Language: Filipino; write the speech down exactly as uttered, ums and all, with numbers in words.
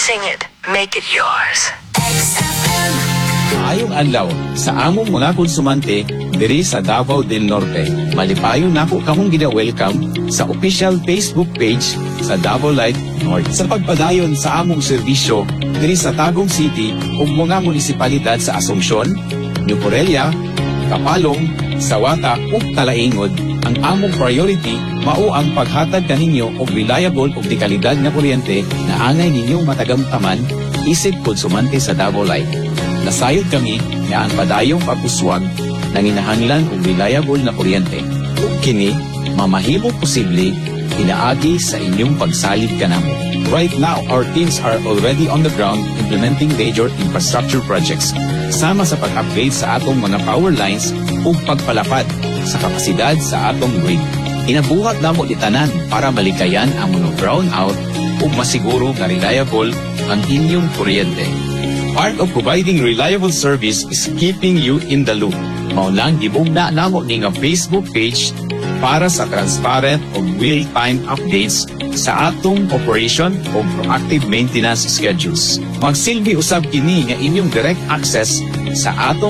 Sing it, make it yours. Maayong adlaw sa among mga konsumante diri sa Davao del Norte. Malipayon nako kamong gina-welcome sa official Facebook page sa Davao Light North. Sa pagpadayon sa among serbisyo diri sa Tagum City ug mga munisipalidad sa Asuncion, New Corelia, Kapalong, Sawata ug Talaingod, ang among priority mao ang paghatag kaninyo og reliable ug di kalidad nga kuryente na angay ninyong matagamtaman isip konsumante sa Davao Light. Nasayod kami nga ang padayong paguswag nanginahanglan og reliable na kuryente. Ug kini mamahimo posible inaagi sa inyong pagsalig kanamo. Right now, our teams are already on the ground implementing major infrastructure projects sama sa pag-upgrade sa atong mga power lines ug pagpalapad sa kapasidad sa atong grid. Inabuhat namo di tanan para malikayan ang mga brownout ug masiguro nga reliable ang inyong kuryente. Part of providing reliable service is keeping you in the loop. Mao lang gibugna namo ni nga Facebook page para sa transparent ug real-time updates sa atong operation ug proactive maintenance schedules. Magsilbi usab kini nga inyong direct access sa atong